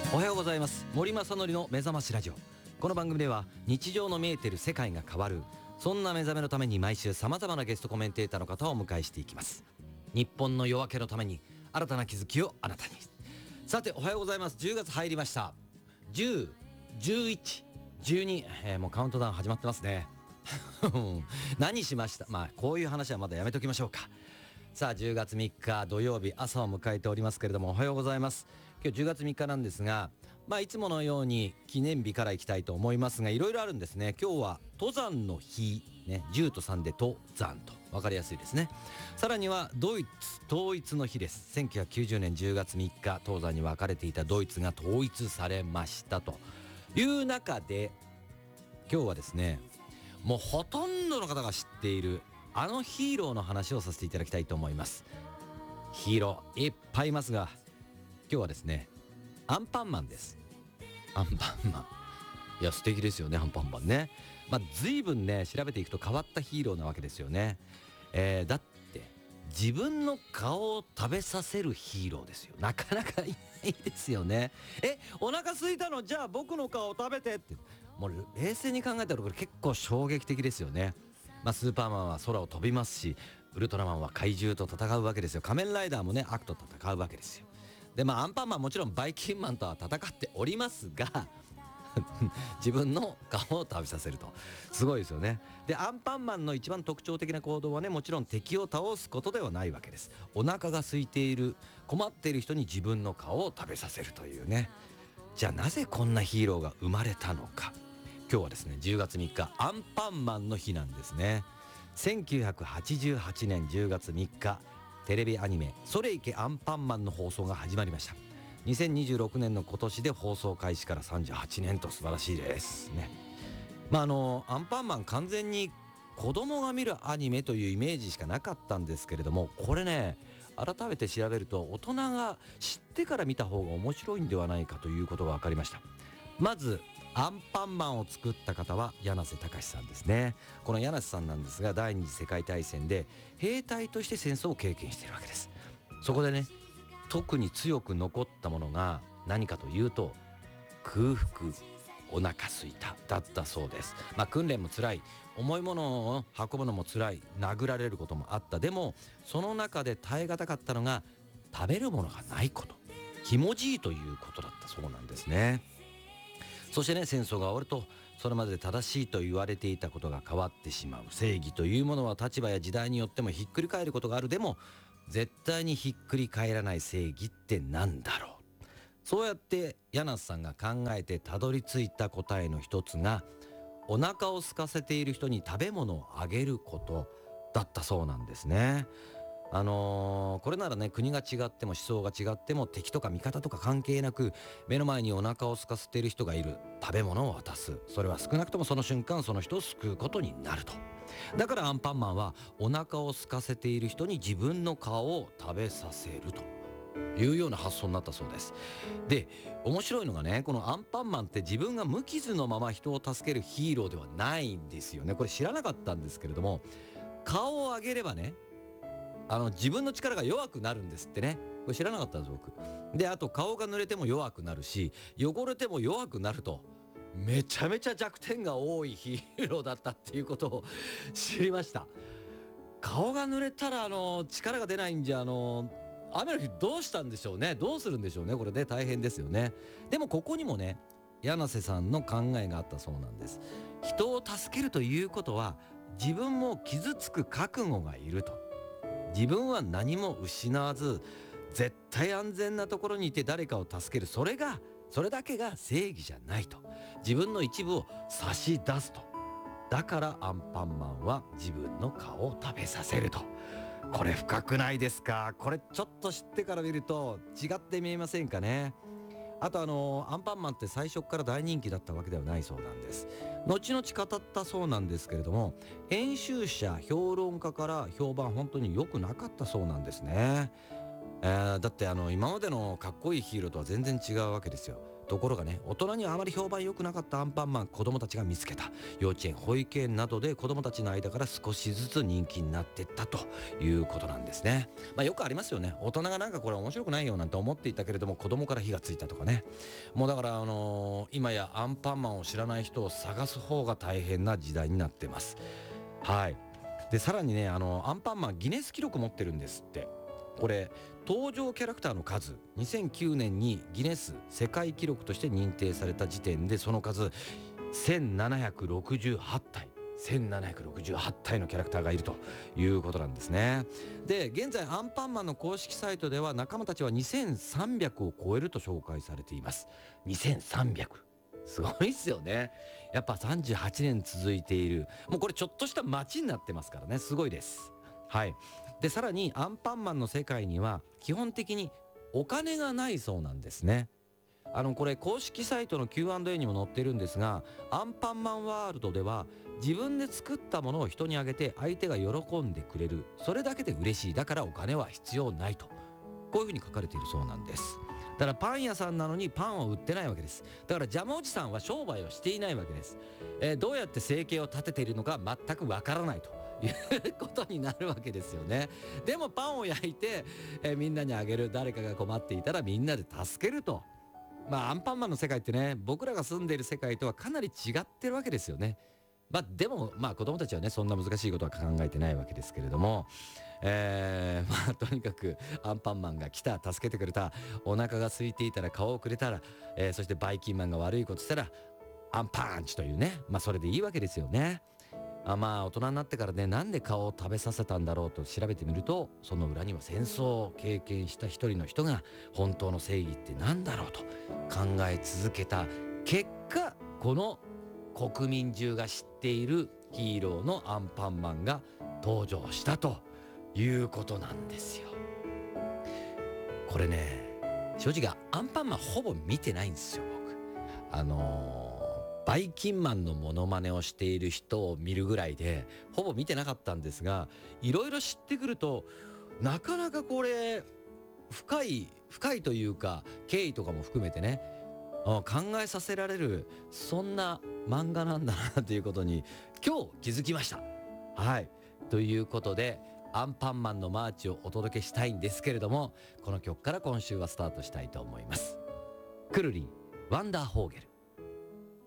おはようございます。森正則の目覚ましラジオ。この番組では日常の見えてる世界が変わる、そんな目覚めのために毎週様々なゲストコメンテーターの方をお迎えしていきます。日本の夜明けのために新たな気づきをあなたに。さておはようございます。10月入りました。10、11、12、もうカウントダウン始まってますね何しました。こういう話はまだやめときましょうか。さあ10月3日土曜日朝を迎えておりますけれども、おはようございます。今日10月3日なんですが、いつものように記念日からいきたいと思いますが、いろいろあるんですね。今日は登山の日ね、10と3で登山と分かりやすいですね。さらにはドイツ統一の日です。1990年10月3日東西に分かれていたドイツが統一されましたという中で、今日はですね、もうほとんどの方が知っているあのヒーローの話をさせていただきたいと思います。ヒーローいっぱいいますが、今日はですね、アンパンマンです。アンパンマン、いや素敵ですよね、アンパンマンね。随分ね調べていくと変わったヒーローなわけですよね。だって自分の顔を食べさせるヒーローですよ。なかなかいないですよね。お腹空いたの、じゃあ僕の顔を食べてって、もう冷静に考えたらこれ結構衝撃的ですよね。スーパーマンは空を飛びますし、ウルトラマンは怪獣と戦うわけですよ。仮面ライダーもね悪と戦うわけですよ。でアンパンマンもちろんバイキンマンとは戦っておりますが自分の顔を食べさせるとすごいですよね。でアンパンマンの一番特徴的な行動はね、もちろん敵を倒すことではないわけです。お腹が空いている困っている人に自分の顔を食べさせるというね。じゃあなぜこんなヒーローが生まれたのか。今日はですね10月3日アンパンマンの日なんですね。1988年10月3日テレビアニメそれいけアンパンマンの放送が始まりました。2026年の今年で放送開始から38年と素晴らしいですね。アンパンマン完全に子供が見るアニメというイメージしかなかったんですけれども、これね改めて調べると大人が知ってから見た方が面白いんではないかということが分かりました。まずアンパンマンを作った方は柳瀬隆さんですね。この柳瀬さんなんですが、第二次世界大戦で兵隊として戦争を経験しているわけです。そこでね特に強く残ったものが何かというと、空腹、お腹すいただったそうです。訓練も辛い、重いものを運ぶのも辛い、殴られることもあった。でもその中で耐え難かったのが食べるものがないこと、ひもじいということだったそうなんですね。そしてね戦争が終わると、それまで正しいと言われていたことが変わってしまう。正義というものは立場や時代によってもひっくり返ることがある。でも絶対にひっくり返らない正義ってなんだろう。そうやって柳瀬さんが考えてたどり着いた答えの一つが、お腹を空かせている人に食べ物をあげることだったそうなんですね。これならね国が違っても思想が違っても敵とか味方とか関係なく、目の前にお腹を空かせている人がいる、食べ物を渡す。それは少なくともその瞬間その人を救うことになると。だからアンパンマンはお腹を空かせている人に自分の顔を食べさせるというような発想になったそうです。で面白いのがね、このアンパンマンって自分が無傷のまま人を助けるヒーローではないんですよね。これ知らなかったんですけれども、顔を上げればね自分の力が弱くなるんですってね。これ知らなかったんです僕。であと顔が濡れても弱くなるし、汚れても弱くなると、めちゃめちゃ弱点が多いヒーローだったっていうことを知りました。顔が濡れたら力が出ないんじゃ雨の日どうしたんでしょうね。どうするんでしょうね。これで大変ですよね。でもここにもね柳瀬さんの考えがあったそうなんです。人を助けるということは自分も傷つく覚悟がいると。自分は何も失わず絶対安全なところにいて誰かを助ける、それだけが正義じゃないと。自分の一部を差し出すと。だからアンパンマンは自分の顔を食べさせると。これ深くないですか。これちょっと知ってから見ると違って見えませんかね。あとアンパンマンって最初から大人気だったわけではないそうなんです。後々語ったそうなんですけれども、編集者評論家から評判本当に良くなかったそうなんですね。 だって今までのかっこいいヒーローとは全然違うわけですよ。ところがね、大人にはあまり評判良くなかったアンパンマン、子供たちが見つけた。幼稚園、保育園などで子供たちの間から少しずつ人気になっていったということなんですね。よくありますよね。大人がなんかこれ面白くないよなんて思っていたけれども、子供から火がついたとかね。もうだから今やアンパンマンを知らない人を探す方が大変な時代になってます。はい。でさらにね、アンパンマンギネス記録持ってるんですって。これ登場キャラクターの数、2009年にギネス世界記録として認定された時点で、その数1768体1768体のキャラクターがいるということなんですね。で現在アンパンマンの公式サイトでは仲間たちは2300を超えると紹介されています。2300、すごいっすよね。やっぱ38年続いている、もうこれちょっとした街になってますからね、すごいです。はい。でさらにアンパンマンの世界には基本的にお金がないそうなんですね。これ公式サイトの Q&A にも載ってるんですが、アンパンマンワールドでは自分で作ったものを人にあげて相手が喜んでくれる、それだけで嬉しい、だからお金は必要ないと、こういうふうに書かれているそうなんです。だからパン屋さんなのにパンを売ってないわけです。だからジャムおじさんは商売をしていないわけです。どうやって生計を立てているのか全くわからないということになるわけですよね。でもパンを焼いて、みんなにあげる、誰かが困っていたらみんなで助けると。アンパンマンの世界ってね、僕らが住んでいる世界とはかなり違ってるわけですよね。でも子供たちはね、そんな難しいことは考えてないわけですけれども、とにかくアンパンマンが来た、助けてくれた、お腹が空いていたら顔をくれたら、そしてバイキンマンが悪いことしたらアンパンチというね、それでいいわけですよね。大人になってからね、なんで顔を食べさせたんだろうと調べてみると、その裏には戦争を経験した一人の人が本当の正義ってなんだろうと考え続けた結果、この国民中が知っているヒーローのアンパンマンが登場したということなんですよ。これね、正直アンパンマンほぼ見てないんですよ、僕。バイキンマンのモノマネをしている人を見るぐらいでほぼ見てなかったんですが、いろいろ知ってくるとなかなかこれ深いというか、経緯とかも含めてね、考えさせられる、そんな漫画なんだなということに今日気づきました。はい。ということでアンパンマンのマーチをお届けしたいんですけれども、この曲から今週はスタートしたいと思います。くるりん、ワンダーホーゲル。